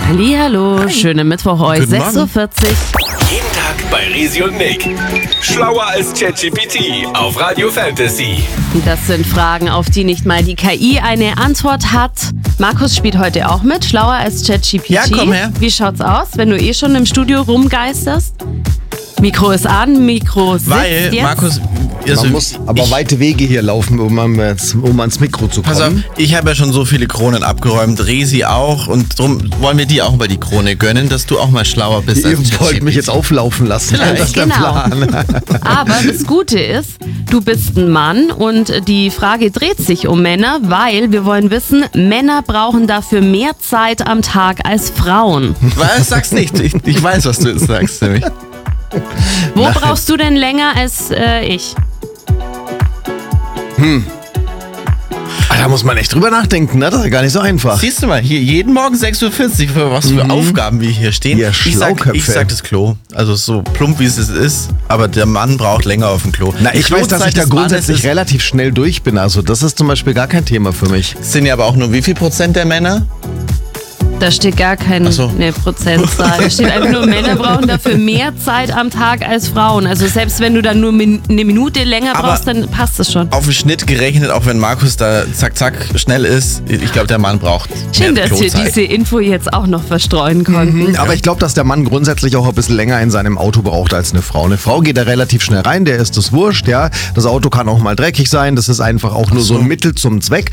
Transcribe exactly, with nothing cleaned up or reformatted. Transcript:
Hallihallo, schönen Mittwoch euch, sechs Uhr vierzig. Jeden Tag bei Risi und Nick. Schlauer als ChatGPT auf Radio Fantasy. Das sind Fragen, auf die nicht mal die K I eine Antwort hat. Markus spielt heute auch mit, schlauer als ChatGPT. Ja, komm her. Wie schaut's aus, wenn du eh schon im Studio rumgeisterst? Mikro ist an, Mikro sitzt Weil, jetzt. Markus, also Man muss aber ich, weite Wege hier laufen, um, ans- um ans Mikro zu kommen. pass auf, ich habe ja schon so viele Kronen abgeräumt, Resi auch, und darum wollen wir dir auch mal die Krone gönnen, dass du auch mal schlauer bist Ihr als wollt mich jetzt auflaufen lassen. Vielleicht. Das ist der Genau. Plan. Aber das Gute ist, du bist ein Mann und die Frage dreht sich um Männer, weil wir wollen wissen, Männer brauchen dafür mehr Zeit am Tag als Frauen. Was? Sag's nicht. Ich, ich weiß, was du jetzt sagst, nämlich. Wo Nein. brauchst du denn länger als äh, ich? Ah, da muss man echt drüber nachdenken, ne? Das ist ja gar nicht so einfach. Siehst du mal, hier jeden Morgen sechs Uhr vierzig, für was für Aufgaben wir hier stehen. Ihr ich, sag, Schlauköpfe. ich sag das Klo. Also so plump wie es ist, aber der Mann braucht länger auf dem Klo. Na, Die ich weiß, dass ich Klozeit da des Mannes grundsätzlich ist, relativ schnell durch bin. Also das ist zum Beispiel gar kein Thema für mich. sind ja aber auch nur wie viel Prozent der Männer? Da steht gar keine Ach so. ne Prozentzahl. Da steht einfach nur, Männer brauchen dafür mehr Zeit am Tag als Frauen. Also selbst wenn du dann nur min- eine Minute länger Aber- brauchst, dann passt es schon. Auf den Schnitt gerechnet, auch wenn Markus da zack zack schnell ist, ich glaube, der Mann braucht Schön, mehr dass wir Klozeit. diese Info jetzt auch noch verstreuen konnten. Aber ich glaube, dass der Mann grundsätzlich auch ein bisschen länger in seinem Auto braucht als eine Frau. Eine Frau geht da relativ schnell rein, der ist das wurscht, ja. Das Auto kann auch mal dreckig sein, das ist einfach auch nur so ein Mittel zum Zweck.